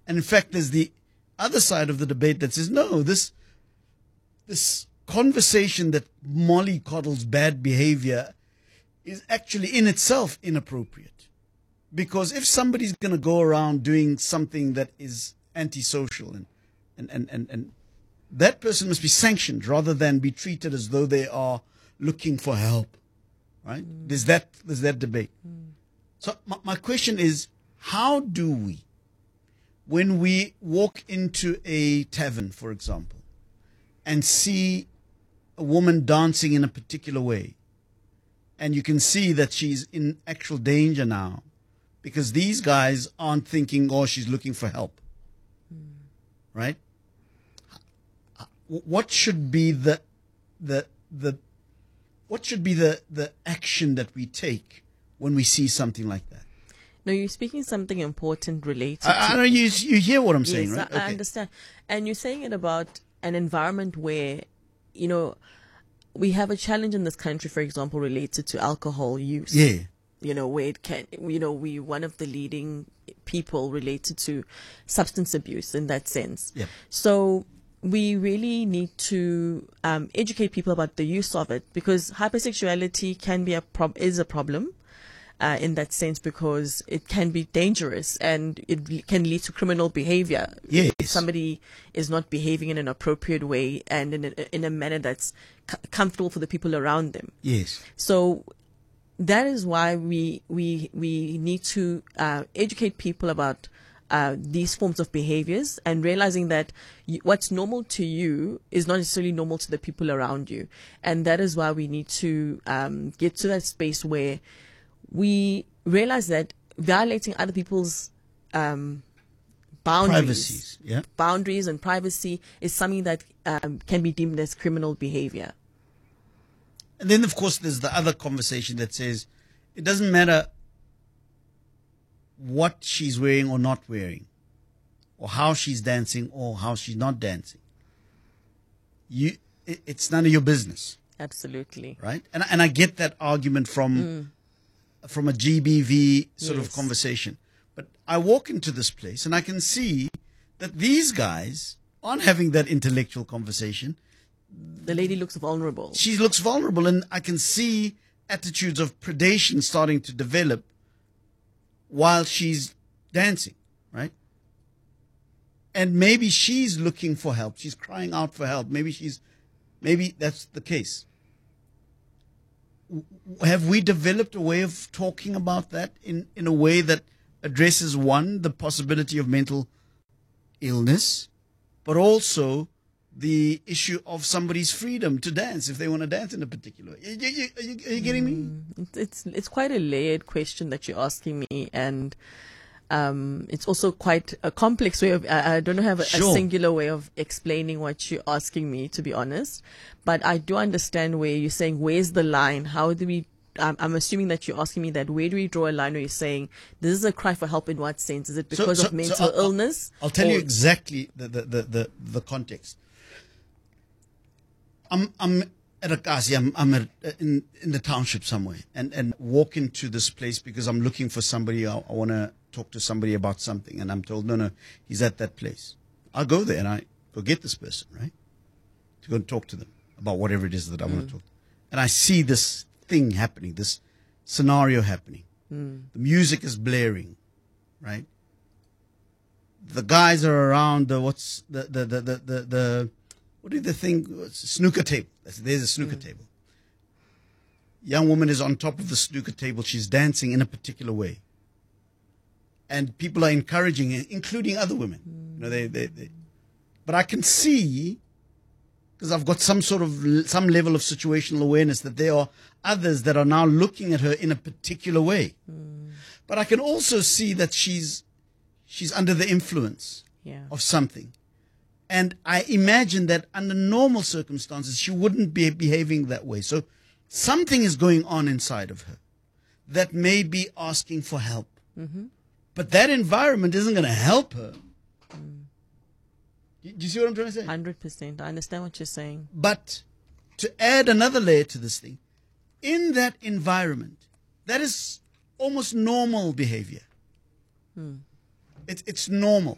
And in fact, there's the other side of the debate that says, no, this conversation that mollycoddles bad behavior is actually in itself inappropriate. Because if somebody's going to go around doing something that is antisocial and that person must be sanctioned rather than be treated as though they are looking for help, right? There's that debate. So my question is, how do we, when we walk into a tavern, for example, and see a woman dancing in a particular way, and you can see that she's in actual danger now, because these guys aren't thinking, oh, she's looking for help, right? What should be the action that we take when we see something like that? No, you're speaking something important related I know you hear what I'm saying, yes, right? I understand. And you're saying it about an environment where, you know, we have a challenge in this country, for example, related to alcohol use. Yeah. You know, where it can, you know, we one of the leading people related to substance abuse in that sense. Yeah. So we really need to educate people about the use of it, because hypersexuality can be is a problem in that sense, because it can be dangerous and it can lead to criminal behavior. Yes. If somebody is not behaving in an appropriate way and in a manner that's comfortable for the people around them. Yes. So that is why we need to educate people about these forms of behaviors, and realizing that what's normal to you is not necessarily normal to the people around you. And that is why we need to get to that space where we realize that violating other people's boundaries and privacy is something that can be deemed as criminal behavior. And then, of course, there's the other conversation that says it doesn't matter what she's wearing or not wearing, or how she's dancing or how she's not dancing. It's none of your business. Absolutely. Right? And I get that argument from a GBV sort of Yes. conversation. But I walk into this place and I can see that these guys aren't having that intellectual conversation. The lady looks vulnerable. She looks vulnerable, and I can see attitudes of predation starting to develop while she's dancing, right? And maybe she's looking for help. She's crying out for help. Maybe that's the case. Have we developed a way of talking about that in a way that addresses, one, the possibility of mental illness, but also the issue of somebody's freedom to dance if they want to dance in a particular way? Are you getting me? It's quite a layered question that you're asking me, and it's also quite a complex way of, I don't have a singular way of explaining what you're asking me, to be honest. But I do understand where you're saying, where's the line? How do we, I'm assuming that you're asking me that, where do we draw a line where you're saying, this is a cry for help in what sense? Is it because of mental illness? I'll tell you exactly the context. I'm at a kasi, I'm in the township somewhere, and walk into this place because I'm looking for somebody. I want to talk to somebody about something, and I'm told, no, he's at that place. I'll go there and I go get this person, right? To go and talk to them about whatever it is that I want to talk. And I see this thing happening, this scenario happening. The music is blaring, right? The guys are around what do they think? Snooker table. There's a snooker table. Young woman is on top of the snooker table. She's dancing in a particular way. And people are encouraging her, including other women. You know, but I can see, because I've got some level of situational awareness, that there are others that are now looking at her in a particular way. But I can also see that she's under the influence of something. And I imagine that under normal circumstances, she wouldn't be behaving that way. So something is going on inside of her that may be asking for help. But that environment isn't going to help her. Do you see what I'm trying to say? 100%. I understand what you're saying. But to add another layer to this thing, in that environment, that is almost normal behavior. It's normal.